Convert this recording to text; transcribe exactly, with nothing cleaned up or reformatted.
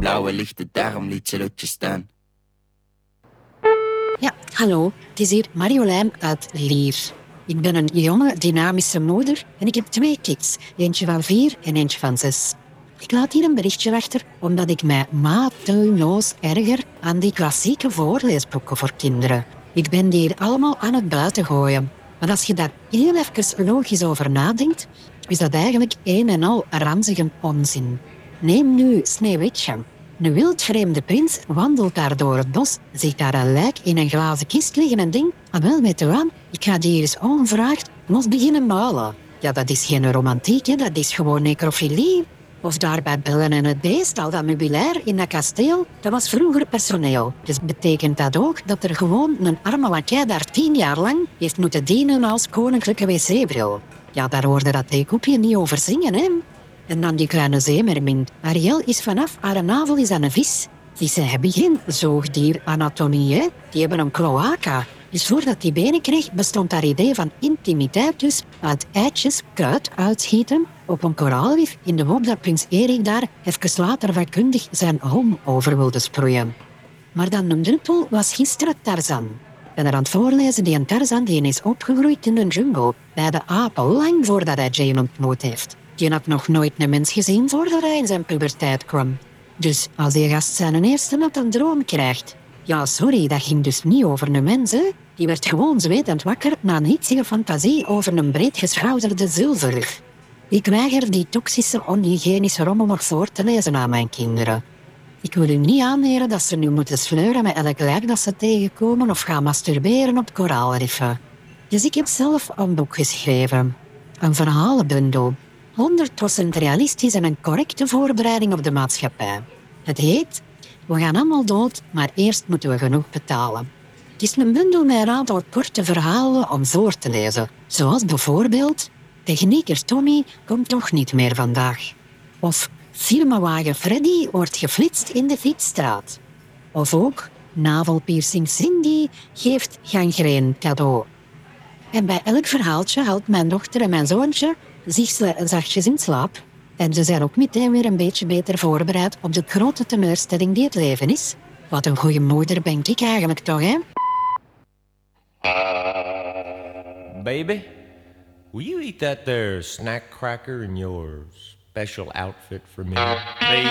blauwe lichten, daarom liet ze Lotje staan. Ja, hallo. Het is hier Marjolein uit Lier. Ik ben een jonge, dynamische moeder en ik heb twee kids. Eentje van vier en eentje van zes. Ik laat hier een berichtje achter, omdat ik mij mateloos erger aan die klassieke voorleesboeken voor kinderen. Ik ben die hier allemaal aan het buiten gooien. Maar als je daar heel even logisch over nadenkt, is dat eigenlijk een en al ranzige onzin. Neem nu Sneeuwwitje. Een wildvreemde prins wandelt daar door het bos, ziet daar een lijk in een glazen kist liggen en denkt, ah wel, weet je wat, ik ga die hier eens onvraagd los beginnen muilen. Ja, dat is geen romantiek, hè? Dat is gewoon necrofilie. Of daar bij Belle en het Beest, al dat meubilair in dat kasteel, dat was vroeger personeel. Dus betekent dat ook dat er gewoon een arme lakij daar tien jaar lang heeft moeten dienen als koninklijke wc-bril. Ja, daar hoorde dat theekoepje niet over zingen, hè? En dan die kleine zeemermin. Ariel is vanaf haar navel is aan een vis. Vissen hebben geen zoogdieranatomie, hè? Die hebben een cloaca. Dus voordat die benen kreeg, bestond haar idee van intimiteit dus uit eitjes kruid uitschieten op een koraalrif in de hoop dat prins Erik daar even later vakkundig zijn hom over wilde sproeien. Maar dan een druppel was gisteren Tarzan. Ik ben er aan het voorlezen die een Tarzan die is opgegroeid in de jungle, bij de apen, lang voordat hij Jane ontmoet heeft. Die had nog nooit een mens gezien voordat hij in zijn puberteit kwam. Dus als die gast zijn eerste nacht een droom krijgt. Ja, sorry, dat ging dus niet over een mens, hè. Die werd gewoon zwetend wakker na een hitsige fantasie over een breedgeschouderde zilverrug. Ik weiger die toxische, onhygiënische rommel nog voor te lezen aan mijn kinderen. Ik wil u niet aanleren dat ze nu moeten sleuren met elk lijk dat ze tegenkomen of gaan masturberen op koraalriffen. Dus ik heb zelf een boek geschreven. Een verhalenbundel. honderd procent realistisch en een correcte voorbereiding op de maatschappij. Het heet We gaan allemaal dood, maar eerst moeten we genoeg betalen. Het is een bundel met een aantal korte verhalen om voor te lezen. Zoals bijvoorbeeld Technieker Tommy komt toch niet meer vandaag. Of Firmawagen Freddy wordt geflitst in de fietsstraat. Of ook Navelpiercing Cindy geeft gangreen cadeau. En bij elk verhaaltje haalt mijn dochter en mijn zoontje zich zachtjes in slaap. En ze zijn ook meteen weer een beetje beter voorbereid op de grote teleurstelling die het leven is. Wat een goede moeder ben ik eigenlijk toch, hè? Baby, will you eat that there snack cracker in your special outfit for me? Baby.